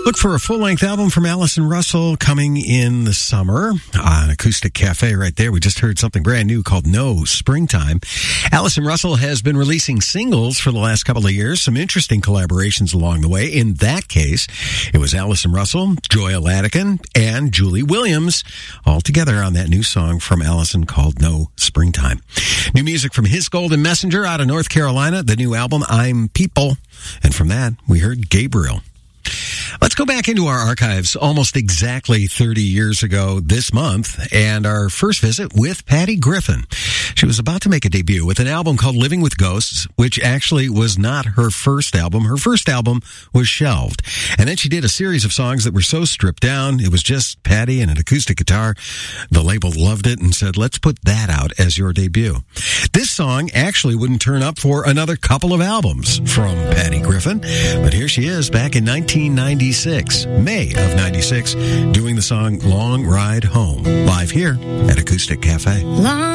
Look for a full-length album from Allison Russell coming in the summer on Acoustic Cafe right there. We just heard something brand new called No Springtime. Allison Russell has been releasing singles for the last couple of years. Some interesting collaborations along the way. In that case, it was Allison Russell, Joya Ladigan, and Julie Williams all together on that new song from Allison called No Springtime. New music from His Golden Messenger out of North Carolina, the new album I'm People. And from that, we heard Gabriel. Let's go back into our archives almost exactly 30 years ago this month and our first visit with Patty Griffin. She was about to make a debut with an album called Living with Ghosts, which actually was not her first album. Her first album was shelved. And then she did a series of songs that were so stripped down, it was just Patty and an acoustic guitar. The label loved it and said, let's put that out as your debut. This song actually wouldn't turn up for another couple of albums from Patty Griffin, but here she is back in 1996, May of 96, doing the song Long Ride Home, live here at Acoustic Cafe. Long